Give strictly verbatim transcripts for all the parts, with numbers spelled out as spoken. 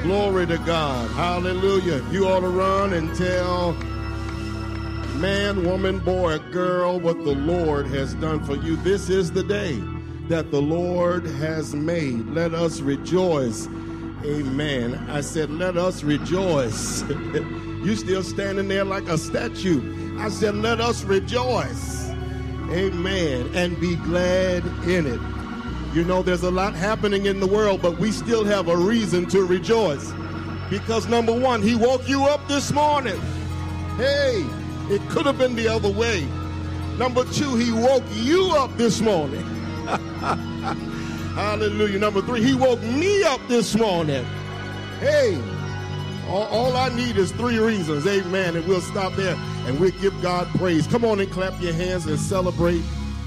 Glory to God. Hallelujah. You ought to run and tell man, woman, boy, girl what the Lord has done for you. This is the day that the Lord has made. Let us rejoice. Amen. I said, let us rejoice. You still standing there like a statue. I said, let us rejoice. Amen. And be glad in it. You know, there's a lot happening in the world, but we still have a reason to rejoice. Because number one, he woke you up this morning. Hey, it could have been the other way. Number two, he woke you up this morning. Hallelujah. Number three, he woke me up this morning. Hey, all, all I need is three reasons. Amen. And we'll stop there and we'll give God praise. Come on and clap your hands and celebrate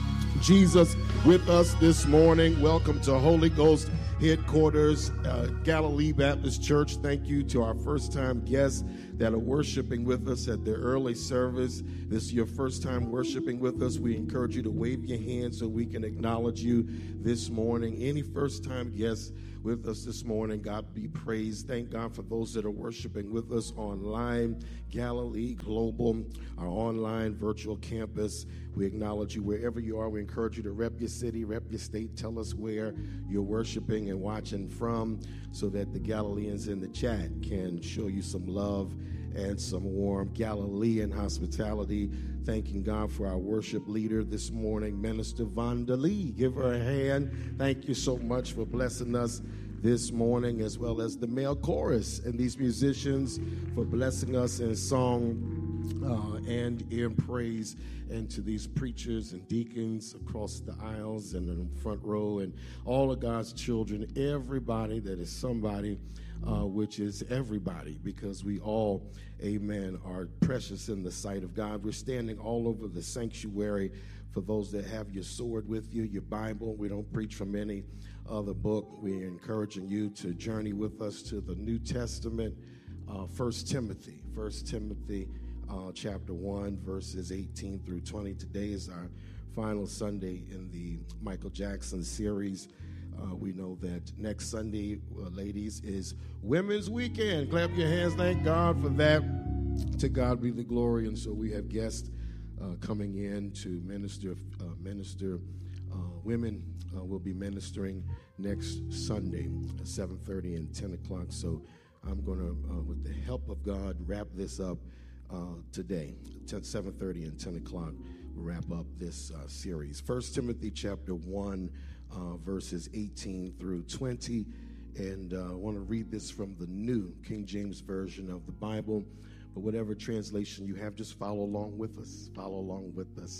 Jesus with us this morning. Welcome to Holy Ghost headquarters, uh, Galilee Baptist Church. Thank you to our first-time guests that are worshiping with us at the early service. This is your first time worshiping with us. We encourage you to wave your hand so we can acknowledge you this morning. Any first-time guests with us this morning, God be praised. Thank God for those that are worshiping with us online, Galilee Global, our online virtual campus. We acknowledge you wherever you are. We encourage you to rep your city, rep your state. Tell us where you're worshiping and watching from so that the Galileans in the chat can show you some love and some warm Galilean hospitality. Thanking God for our worship leader this morning, Minister Vonda Lee. Give her a hand. Thank you so much for blessing us this morning, as well as the male chorus and these musicians for blessing us in song uh, and in praise, and to these preachers and deacons across the aisles and in the front row and all of God's children, everybody that is somebody, uh, which is everybody, because we all, amen, are precious in the sight of God. We're standing all over the sanctuary. For those that have your sword with you, your Bible, we don't preach from any other book. We're encouraging you to journey with us to the New Testament, uh, First Timothy, First Timothy uh, chapter one, verses eighteen through twenty. Today is our final Sunday in the Michael Jackson series. Uh, we know that next Sunday, uh, ladies, is Women's Weekend. Clap your hands. Thank God for that. To God be the glory. And so we have guests uh, coming in to minister. Uh, minister uh, women uh, will be ministering next Sunday at seven thirty and ten o'clock. So I'm going to, uh, with the help of God, wrap this up uh, today. seven thirty and ten o'clock, we'll wrap up this uh, series. First Timothy chapter one. Uh, verses eighteen through twenty, and uh, I want to read this from the New King James Version of the Bible, but whatever translation you have, just follow along with us, follow along with us,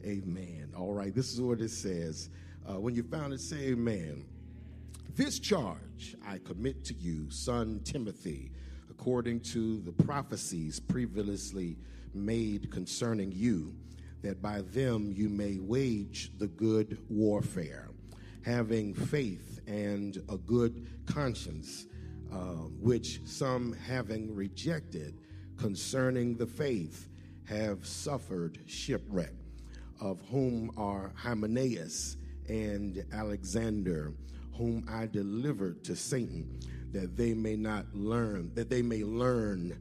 amen. All right, this is what it says. Uh, when you found it, say amen. This charge I commit to you, son Timothy, according to the prophecies previously made concerning you, that by them you may wage the good warfare, having faith and a good conscience, uh, which some having rejected concerning the faith have suffered shipwreck, of whom are Hymenaeus and Alexander, whom I delivered to Satan, that they may not learn, that they may learn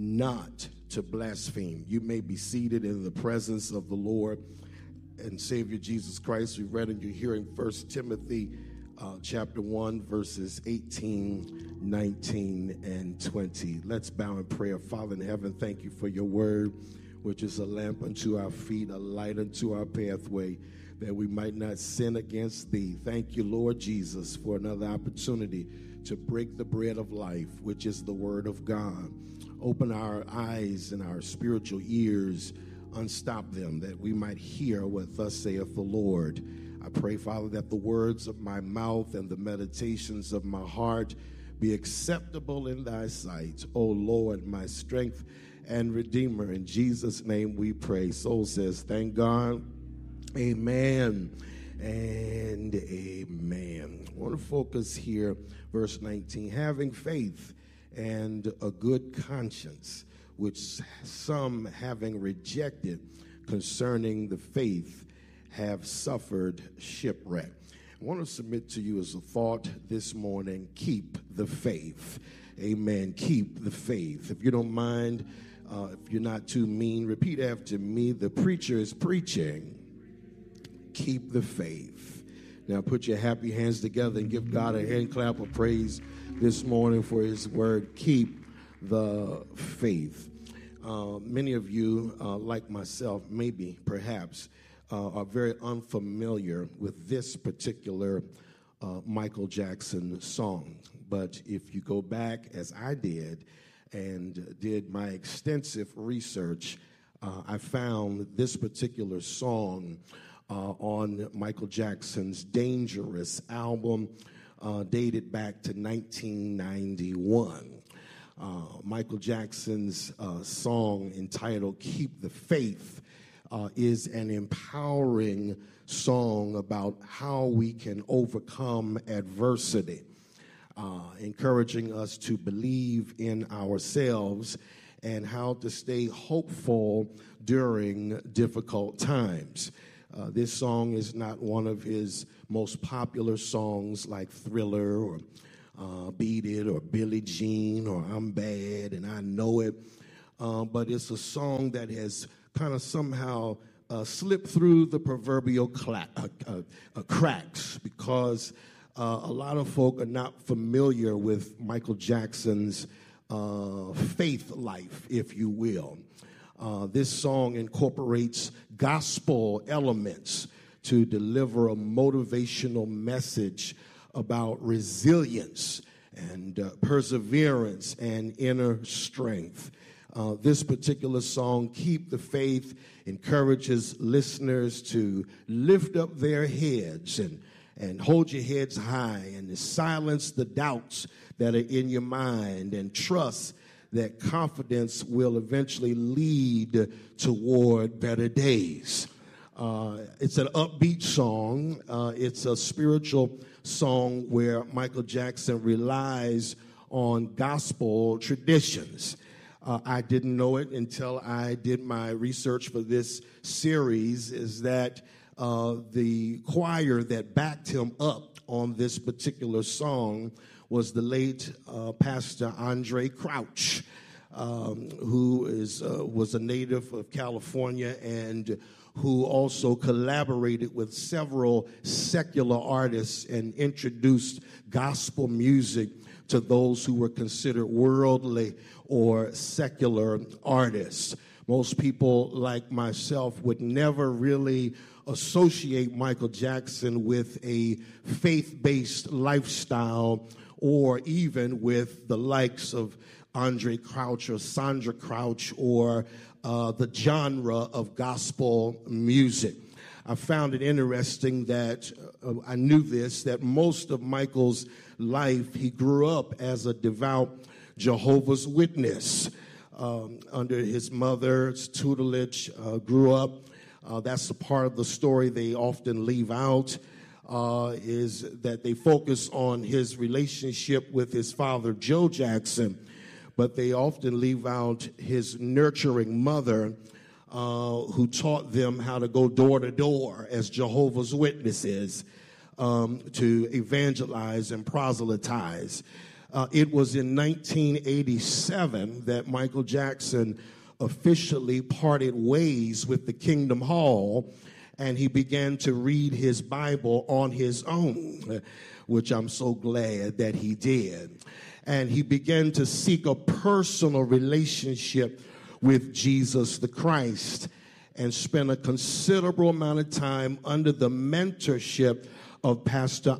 not to blaspheme. You may be seated in the presence of the Lord and Savior Jesus Christ. We read in your hearing First Timothy uh, chapter one, verses eighteen, nineteen, and twenty. Let's bow in prayer. Father in heaven, thank you for your word, which is a lamp unto our feet, a light unto our pathway, that we might not sin against thee. Thank you, Lord Jesus, for another opportunity to break the bread of life, which is the word of God. Open our eyes and our spiritual ears, unstop them, that we might hear what thus saith the Lord. I pray, Father, that the words of my mouth and the meditations of my heart be acceptable in thy sight, O Lord, my strength and redeemer. In Jesus' name we pray. Soul says, thank God. Amen and amen. I want to focus here, verse nineteen, having faith and a good conscience, which some having rejected concerning the faith have suffered shipwreck. I want to submit to you as a thought this morning, keep the faith. Amen. Keep the faith. If you don't mind, uh, if you're not too mean, repeat after me. The preacher is preaching. Keep the faith. Now put your happy hands together and give God a hand clap of praise this morning for his word. Keep the faith. Uh, many of you, uh, like myself, maybe, perhaps, uh, are very unfamiliar with this particular uh, Michael Jackson song. But if you go back, as I did, and did my extensive research, uh, I found this particular song uh, on Michael Jackson's Dangerous album, uh, dated back to nineteen ninety-one. Uh, Michael Jackson's uh, song entitled Keep the Faith uh, is an empowering song about how we can overcome adversity, uh, encouraging us to believe in ourselves and how to stay hopeful during difficult times. Uh, this song is not one of his most popular songs like Thriller or Uh, Beat It or Billie Jean or I'm Bad and I Know It, uh, but it's a song that has kind of somehow uh, slipped through the proverbial cla- uh, uh, uh, cracks because uh, a lot of folk are not familiar with Michael Jackson's uh, faith life, if you will. Uh, this song incorporates gospel elements to deliver a motivational message about resilience and uh, perseverance and inner strength. Uh, this particular song, Keep the Faith, encourages listeners to lift up their heads and, and hold your heads high and to silence the doubts that are in your mind and trust that confidence will eventually lead toward better days. Uh, it's an upbeat song. Uh, it's a spiritual song where Michael Jackson relies on gospel traditions. Uh, I didn't know it until I did my research for this series, is that uh, the choir that backed him up on this particular song was the late uh, Pastor Andraé Crouch, um, who is uh, was a native of California and who also collaborated with several secular artists and introduced gospel music to those who were considered worldly or secular artists. Most people, like myself, would never really associate Michael Jackson with a faith-based lifestyle or even with the likes of Andraé Crouch or Sandra Crouch or uh, the genre of gospel music. I found it interesting that uh, I knew this, that most of Michael's life, he grew up as a devout Jehovah's Witness. Um, under his mother's tutelage, uh, grew up. Uh, that's a part of the story they often leave out, uh, is that they focus on his relationship with his father, Joe Jackson, but they often leave out his nurturing mother, uh, who taught them how to go door to door as Jehovah's Witnesses, um, to evangelize and proselytize. Uh, it was in nineteen eighty-seven that Michael Jackson officially parted ways with the Kingdom Hall, and he began to read his Bible on his own, which I'm so glad that he did. And he began to seek a personal relationship with Jesus the Christ and spent a considerable amount of time under the mentorship of Pastor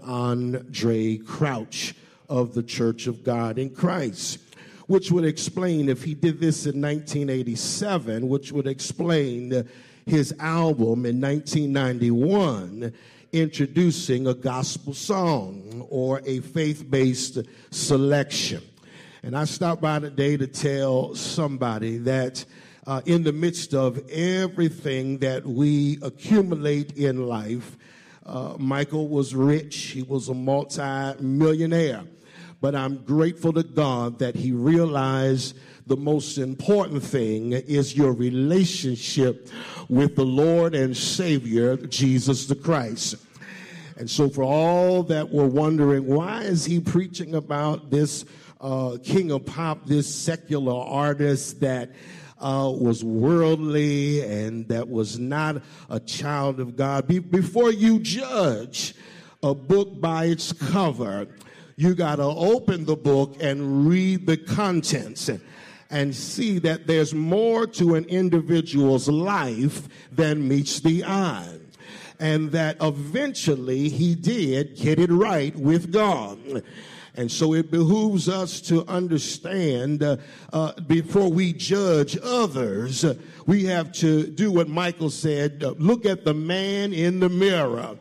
Andraé Crouch of the Church of God in Christ, which would explain, if he did this in nineteen eighty-seven, which would explain his album in nineteen ninety-one, introducing a gospel song or a faith-based selection. And I stopped by today to tell somebody that uh, in the midst of everything that we accumulate in life, uh, Michael was rich. He was a multi-millionaire. But I'm grateful to God that he realized the most important thing is your relationship with the Lord and Savior, Jesus the Christ. And so for all that were wondering, why is he preaching about this uh, king of pop, this secular artist that uh, was worldly and that was not a child of God? Be- before you judge a book by its cover, you got to open the book and read the contents and, and see that there's more to an individual's life than meets the eye. And that eventually he did get it right with God. And so it behooves us to understand uh, uh, before we judge others, uh, we have to do what Michael said, uh, look at the man in the mirror.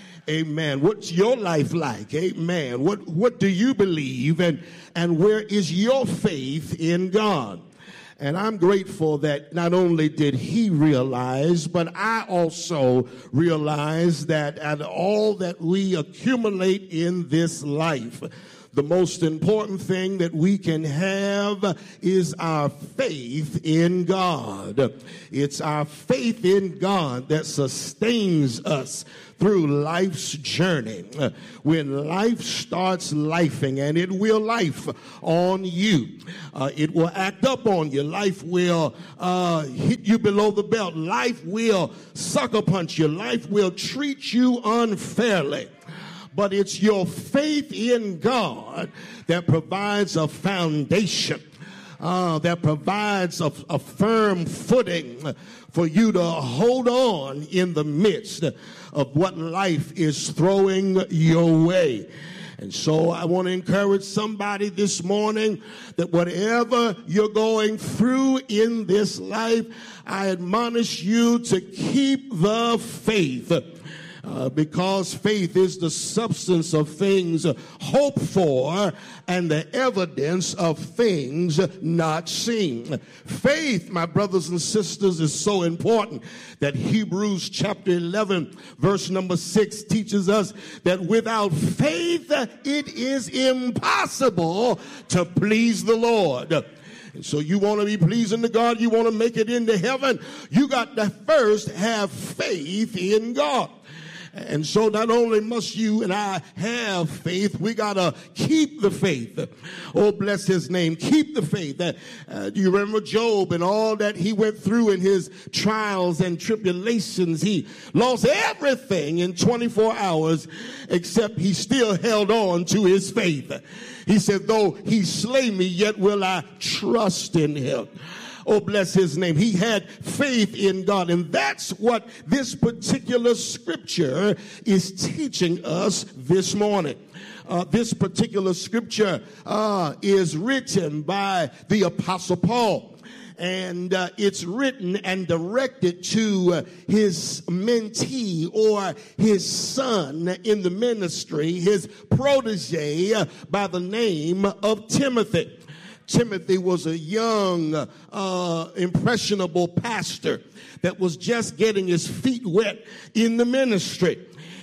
Amen. What's your life like? Amen. What what do you believe, and and where is your faith in God? And I'm grateful that not only did he realize, but I also realize that at all that we accumulate in this life, the most important thing that we can have is our faith in God. It's our faith in God that sustains us through life's journey. When life starts lifing, and it will life on you, uh, it will act up on you. Life will uh, hit you below the belt. Life will sucker punch you. Life will treat you unfairly. But it's your faith in God that provides a foundation, uh, that provides a, a firm footing for you to hold on in the midst of what life is throwing your way. And so I want to encourage somebody this morning that whatever you're going through in this life, I admonish you to keep the faith. Uh, because faith is the substance of things hoped for and the evidence of things not seen. Faith, my brothers and sisters, is so important that Hebrews chapter eleven, verse number six teaches us that without faith, it is impossible to please the Lord. And so you want to be pleasing to God, you want to make it into heaven, you got to first have faith in God. And so not only must you and I have faith, we got to keep the faith. Oh, bless his name. Keep the faith. Uh, do you remember Job and all that he went through in his trials and tribulations? He lost everything in twenty-four hours, except he still held on to his faith. He said, though he slay me, yet will I trust in him. Oh, bless his name. He had faith in God. And that's what this particular scripture is teaching us this morning. Uh, this particular scripture uh, is written by the Apostle Paul. And uh, it's written and directed to uh, his mentee or his son in the ministry, his protege uh, by the name of Timothy. Timothy was a young, uh, impressionable pastor that was just getting his feet wet in the ministry.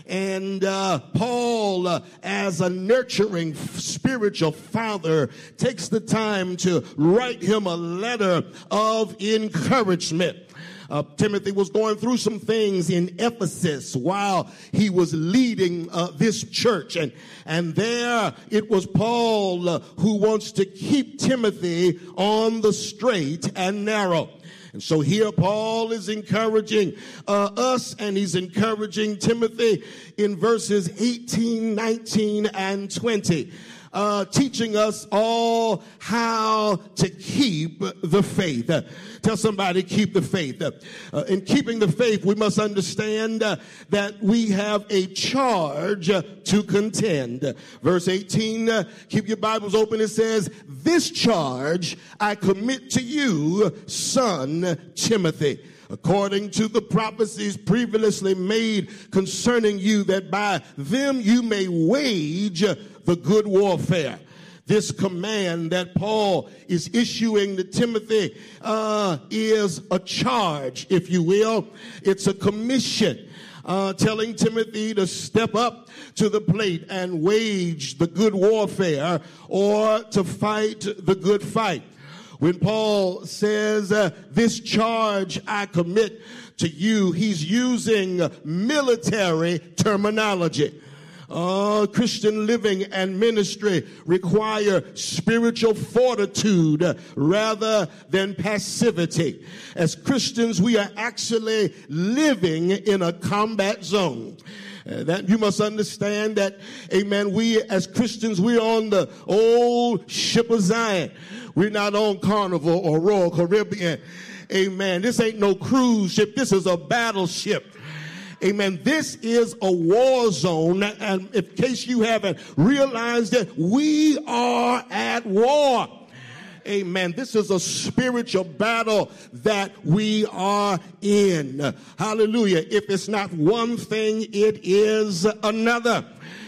And uh, Paul, uh, as a nurturing spiritual father, takes the time to write him a letter of encouragement. Uh, Timothy was going through some things in Ephesus while he was leading uh, this church. And, and there it was Paul uh, who wants to keep Timothy on the straight and narrow. And so here Paul is encouraging uh, us, and he's encouraging Timothy in verses eighteen, nineteen, and twenty. Uh, teaching us all how to keep the faith. Uh, tell somebody, keep the faith. Uh, uh, in keeping the faith, we must understand uh, that we have a charge uh, to contend. Uh, verse eighteen, uh, keep your Bibles open. It says, this charge I commit to you, son Timothy, according to the prophecies previously made concerning you, that by them you may wage the good warfare. This command that Paul is issuing to Timothy uh, is a charge, if you will. It's a commission uh, telling Timothy to step up to the plate and wage the good warfare, or to fight the good fight. When Paul says, uh, this charge I commit to you, he's using military terminology. Uh, Christian living and ministry require spiritual fortitude rather than passivity. As Christians, we are actually living in a combat zone. Uh, that you must understand that, amen, we as Christians, we're on the old ship of Zion. We're not on Carnival or Royal Caribbean. Amen. This ain't no cruise ship. This is a battleship. Amen. This is a war zone. And in case you haven't realized it, we are at war. Amen. This is a spiritual battle that we are in. Hallelujah. If it's not one thing, it is another.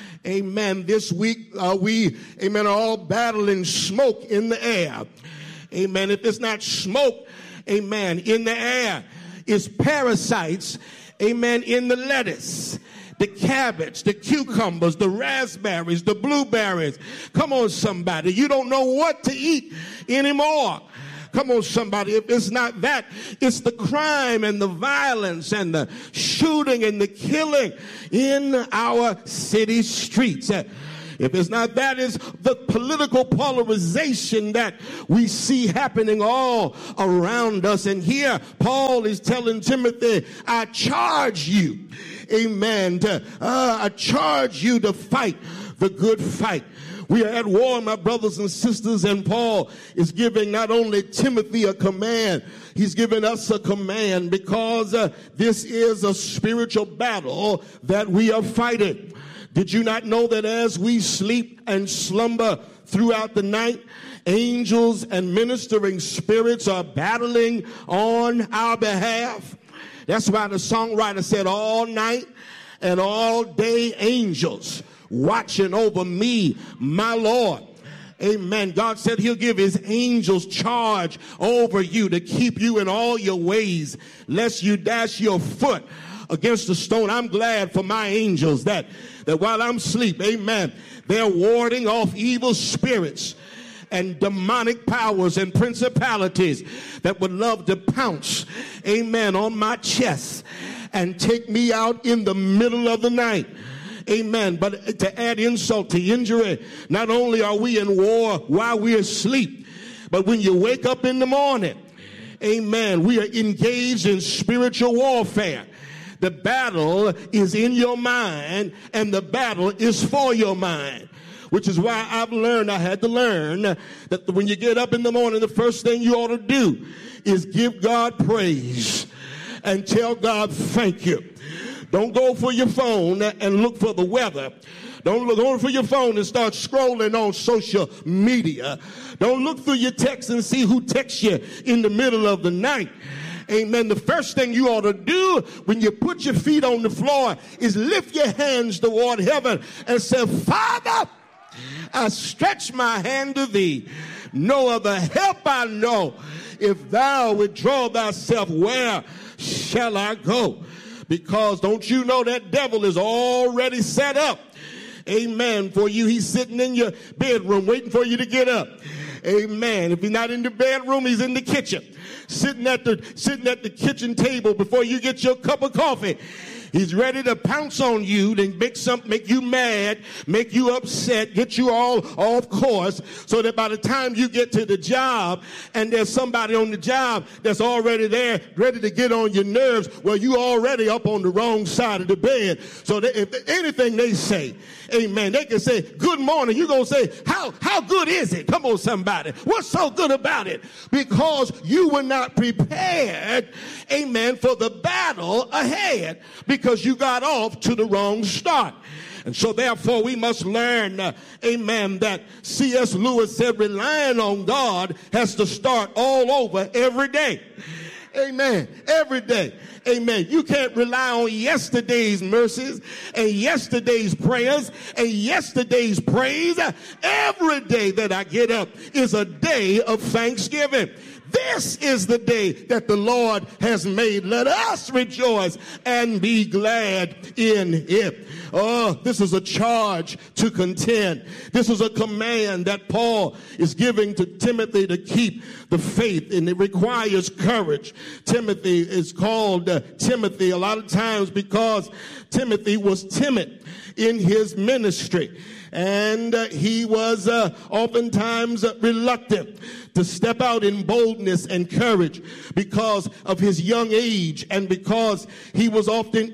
Amen. This week, uh, we, amen, are all battling smoke in the air. Amen. If it's not smoke, amen, in the air, it's parasites, amen, in the lettuce, the cabbage, the cucumbers, the raspberries, the blueberries. Come on, somebody. You don't know what to eat anymore. Come on, somebody. If it's not that, it's the crime and the violence and the shooting and the killing in our city streets. If it's not that, it's the political polarization that we see happening all around us. And here, Paul is telling Timothy, I charge you, amen, to, uh, I charge you to fight the good fight. We are at war, my brothers and sisters, and Paul is giving not only Timothy a command, he's giving us a command because uh, this is a spiritual battle that we are fighting. Did you not know that as we sleep and slumber throughout the night, angels and ministering spirits are battling on our behalf? That's why the songwriter said, all night and all day angels watching over me, my Lord. Amen. God said he'll give his angels charge over you to keep you in all your ways, lest you dash your foot against the stone. I'm glad for my angels that, that while I'm asleep, amen, they're warding off evil spirits and demonic powers and principalities that would love to pounce, amen, on my chest and take me out in the middle of the night. Amen. But to add insult to injury, not only are we in war while we're asleep, but when you wake up in the morning, amen, we are engaged in spiritual warfare. The battle is in your mind, and the battle is for your mind. Which is why I've learned, I had to learn, that when you get up in the morning, the first thing you ought to do is give God praise and tell God thank you. Don't go for your phone and look for the weather. Don't look on for your phone and start scrolling on social media. Don't look through your text and see who texts you in the middle of the night. Amen. The first thing you ought to do when you put your feet on the floor is lift your hands toward heaven and say, Father, I stretch my hand to thee. No other help I know. If thou withdraw thyself, where shall I go? Because don't you know that devil is already set up, amen, for you. He's sitting in your bedroom waiting for you to get up. Amen. If he's not in the bedroom, he's in the kitchen, sitting at the sitting at the kitchen table before you get your cup of coffee. He's ready to pounce on you, then make some, make you mad, make you upset, get you all off course, so that by the time you get to the job and there's somebody on the job that's already there, ready to get on your nerves, well, you already up on the wrong side of the bed. So that if anything they say, amen, they can say, good morning. You're going to say, how, how good is it? Come on, somebody. What's so good about it? Because you were not prepared, amen, for the battle ahead, because you got off to the wrong start. And so therefore we must learn, uh, amen, that C S Lewis said relying on God has to start all over every day. Amen. Every day. Amen. You can't rely on yesterday's mercies and yesterday's prayers and yesterday's praise. Every day that I get up is a day of thanksgiving. This is the day that the Lord has made. Let us rejoice and be glad in it. Oh, this is a charge to contend. This is a command that Paul is giving to Timothy to keep the faith, and it requires courage. Timothy is called uh, Timothy a lot of times because Timothy was timid in his ministry. And uh, he was uh, oftentimes uh, reluctant to step out in boldness and courage because of his young age and because he was often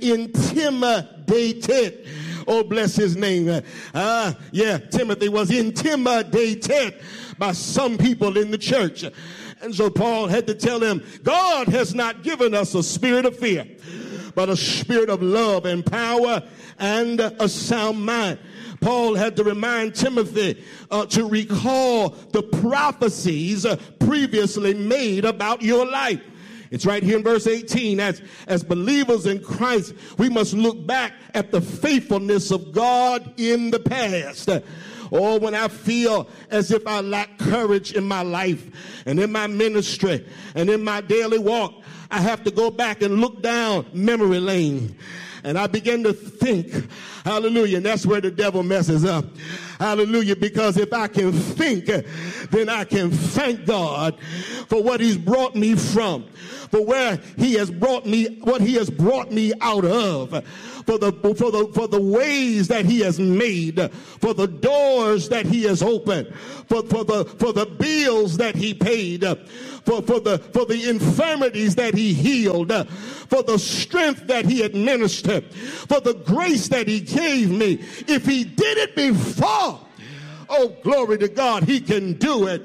intimidated. Oh, bless his name. Uh, uh, yeah, Timothy was intimidated by some people in the church. And so Paul had to tell him, God has not given us a spirit of fear, but a spirit of love and power and a sound mind. Paul had to remind Timothy uh, to recall the prophecies uh, previously made about your life. It's right here in verse eighteen. As, as believers in Christ, we must look back at the faithfulness of God in the past. Or when I feel as if I lack courage in my life and in my ministry and in my daily walk, I have to go back and look down memory lane. And I begin to think, hallelujah, and that's where the devil messes up. Hallelujah, because if I can think, then I can thank God for what he's brought me from, for where he has brought me, what he has brought me out of, for the, for the, for the ways that he has made, for the doors that he has opened, for, for the, for the bills that he paid, for, for the, for the infirmities that he healed, for the strength that he administered, for the grace that he gave me. If he did it before, oh, glory to God, he can do it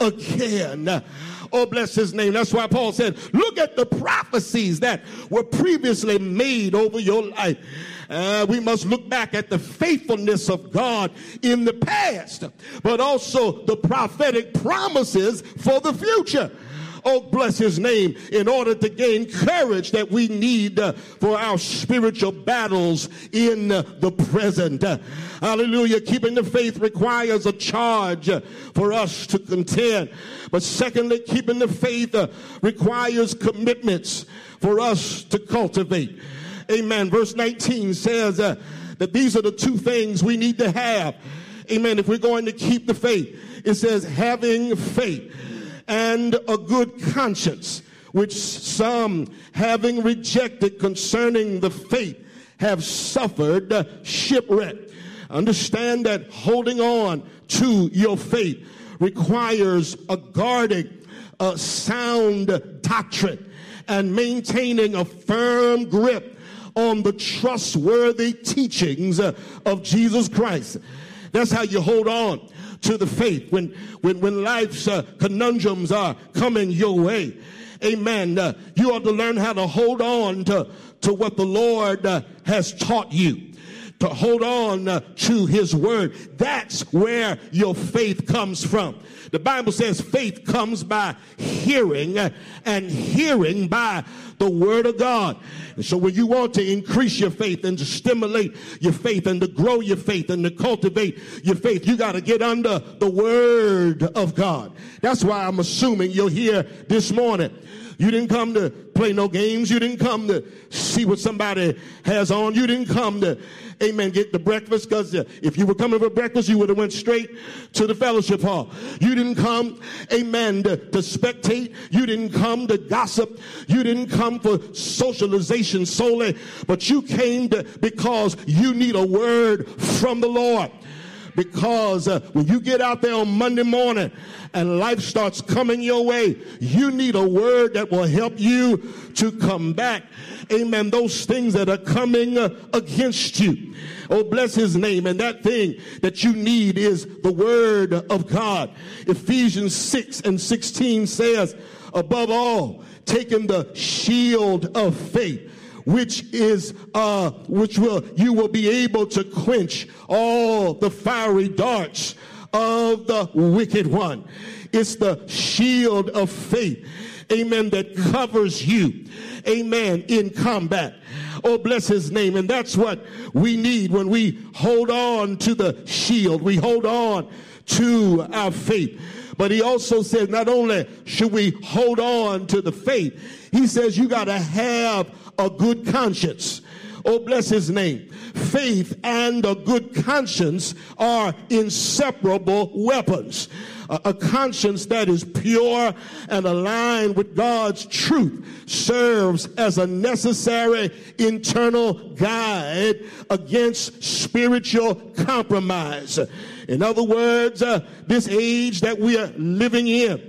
again. Oh, bless his name. That's why Paul said, look at the prophecies that were previously made over your life. Uh, we must look back at the faithfulness of God in the past, but also the prophetic promises for the future. Oh, bless his name, in order to gain courage that we need uh, for our spiritual battles in uh, the present. Uh, hallelujah. Keeping the faith requires a charge uh, for us to contend. But secondly, keeping the faith uh, requires commitments for us to cultivate. Amen. Verse nineteen says uh, that these are the two things we need to have. Amen. If we're going to keep the faith, it says having faith and a good conscience, which some, having rejected concerning the faith, have suffered uh, shipwreck. Understand that holding on to your faith requires a guarding, a sound doctrine, and maintaining a firm grip on the trustworthy teachings uh, of Jesus Christ. That's how you hold on to the faith when when when life's uh, conundrums are coming your way. Amen. Uh, you ought to learn how to hold on to to what the Lord uh, has taught you, to hold on uh, to his word. That's where your faith comes from. The Bible says faith comes by hearing, uh, and hearing by the word of God. And so when you want to increase your faith and to stimulate your faith and to grow your faith and to cultivate your faith, you got to get under the word of God. That's why I'm assuming you're here this morning. You didn't come to play no games. You didn't come to see what somebody has on. You didn't come to, amen, get the breakfast, because uh, if you were coming for breakfast, you would have went straight to the fellowship hall. You didn't come, amen, to, to spectate. You didn't come to gossip. You didn't come for socialization solely, but you came to, because you need a word from the Lord. Because uh, when you get out there on Monday morning and life starts coming your way, you need a word that will help you to combat, amen, those things that are coming uh, against you. Oh, bless his name. And that thing that you need is the word of God. Ephesians six and sixteen says, above all, taking the shield of faith, which is uh which will you will be able to quench all the fiery darts of the wicked one. It's the shield of faith, amen, that covers you, amen, in combat. Oh, bless his name. And that's what we need when we hold on to the shield. We hold on to our faith. But he also said not only should we hold on to the faith, he says you got to have a good conscience. Oh, bless his name. Faith and a good conscience are inseparable weapons. A, a conscience that is pure and aligned with God's truth serves as a necessary internal guide against spiritual compromise. In other words, uh, this age that we are living in,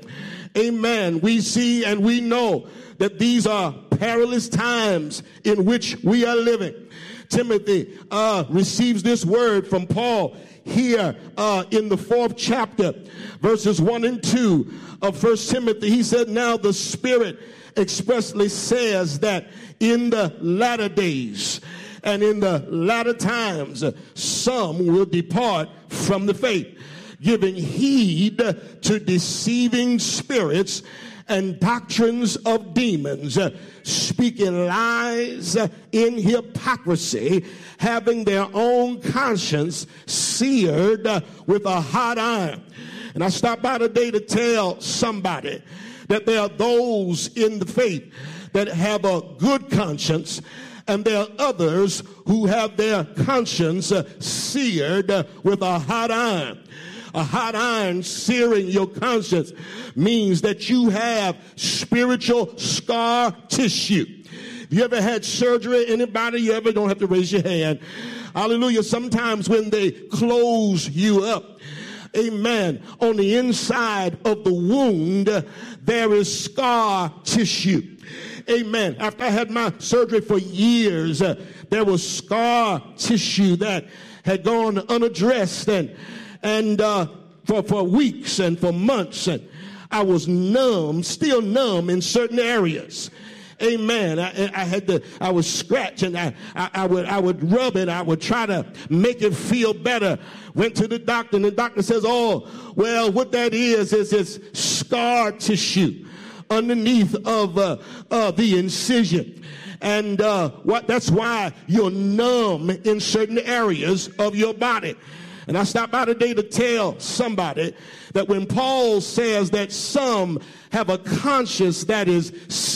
amen, we see and we know that these are perilous times in which we are living. Timothy uh, receives this word from Paul here uh, in the fourth chapter, verses one and two of First Timothy. He said, now the Spirit expressly says that in the latter days and in the latter times, some will depart from the faith, giving heed to deceiving spirits and doctrines of demons, speaking lies in hypocrisy, having their own conscience seared with a hot iron. And I stopped by today to tell somebody that there are those in the faith that have a good conscience, and there are others who have their conscience seared with a hot iron. A hot iron searing your conscience means that you have spiritual scar tissue. You ever had surgery? Anybody? You ever? Don't have to raise your hand. Hallelujah. Sometimes when they close you up, amen, on the inside of the wound, there is scar tissue. Amen. After I had my surgery for years, uh, there was scar tissue that had gone unaddressed, and and uh, for, for weeks and for months, and I was numb, still numb in certain areas. Amen. I, I had to, I would scratch and I, I, I would, I would rub it. I would try to make it feel better. Went to the doctor, and the doctor says, oh, well, what that is, is it's scar tissue underneath of uh, uh, the incision. And uh, what that's why you're numb in certain areas of your body. And I stopped by today to tell somebody that when Paul says that some have a conscience that is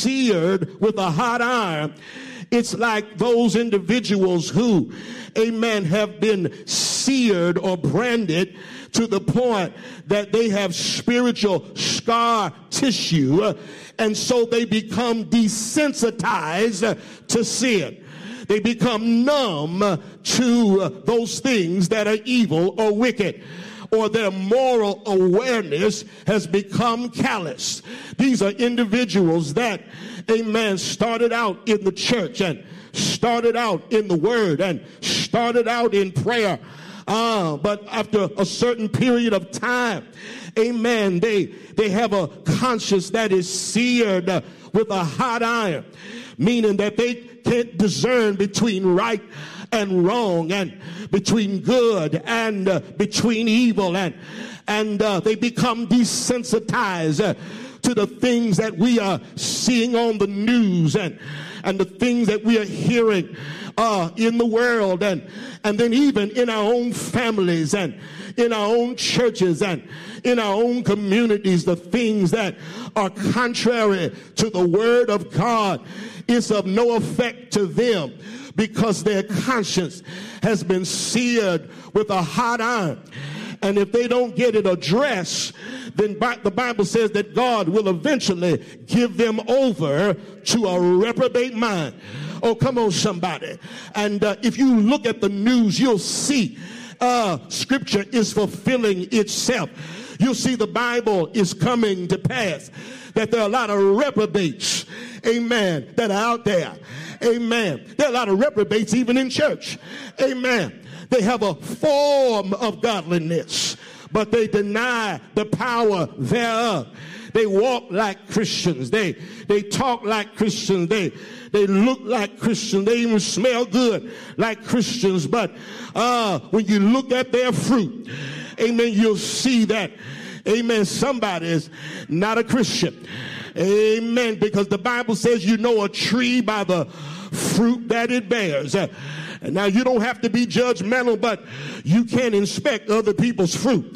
seared with a hot iron, it's like those individuals who, amen, have been seared or branded to the point that they have spiritual scar tissue, and so they become desensitized to sin. They become numb to those things that are evil or wicked, or their moral awareness has become callous. These are individuals that, amen, started out in the church and started out in the word and started out in prayer. Uh, but after a certain period of time, amen, they, they have a conscience that is seared with a hot iron, meaning that they can't discern between right and wrong, and between good and uh, between evil, and and uh, they become desensitized uh, to the things that we are seeing on the news, and and the things that we are hearing uh, in the world, and and then even in our own families and in our own churches and in our own communities, the things that are contrary to the word of God is of no effect to them, because their conscience has been seared with a hot iron. And if they don't get it addressed, then the Bible says that God will eventually give them over to a reprobate mind. Oh, come on, somebody. And uh, if you look at the news, you'll see uh, Scripture is fulfilling itself. You'll see the Bible is coming to pass, that there are a lot of reprobates, amen, that are out there. Amen. There are a lot of reprobates even in church. Amen. They have a form of godliness, but they deny the power thereof. They walk like Christians. They they talk like Christians. They they look like Christians. They even smell good like Christians. But uh, when you look at their fruit, amen, you'll see that, amen, somebody is not a Christian. Amen. Because the Bible says you know a tree by the fruit that it bears. Uh, and now you don't have to be judgmental, but you can inspect other people's fruit.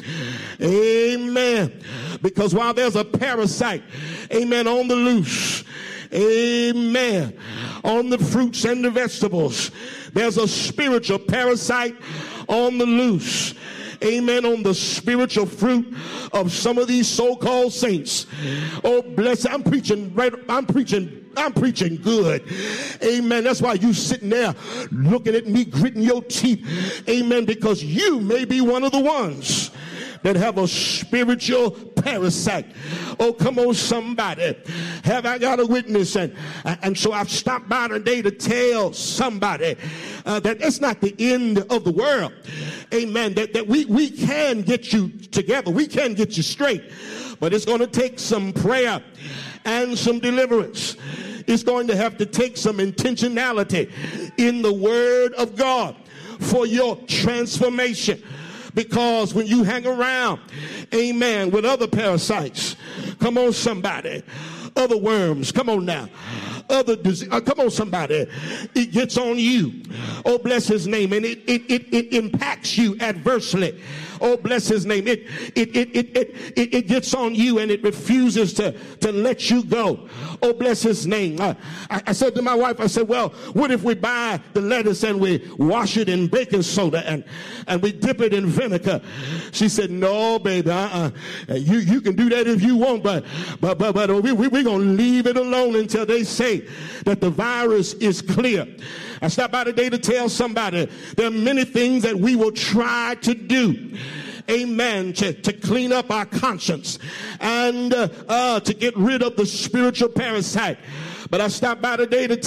Amen. Because while there's a parasite, amen, on the loose, amen, on the fruits and the vegetables. There's a spiritual parasite on the loose. Amen. On the spiritual fruit of some of these so-called saints. Oh, bless. I'm preaching right. I'm preaching. I'm preaching good. Amen. That's why you sitting there looking at me, gritting your teeth. Amen. Because you may be one of the ones that have a spiritual parasite. Oh, come on, somebody. Have I got a witness? And, and so I've stopped by today to tell somebody uh, that it's not the end of the world. Amen. That, that we, we can get you together. We can get you straight. But it's going to take some prayer and some deliverance. It's going to have to take some intentionality in the word of God for your transformation. Because when you hang around, amen, with other parasites, come on somebody, other worms, come on now, other disease, uh, come on somebody, it gets on you. Oh, bless his name. And it, it, it, it impacts you adversely. Oh, bless his name. It, it, it, it, it, it, it gets on you and it refuses to, to let you go. Oh, bless his name. I, I said to my wife, I said, well, what if we buy the lettuce and we wash it in baking soda and, and we dip it in vinegar? She said, no, baby, uh-uh. You, you can do that if you want, but, but, but, but we, we, we're going to leave it alone until they say that the virus is clear. I stopped by today to tell somebody there are many things that we will try to do. Amen. To, to clean up our conscience and uh, uh, to get rid of the spiritual parasite. But I stopped by today to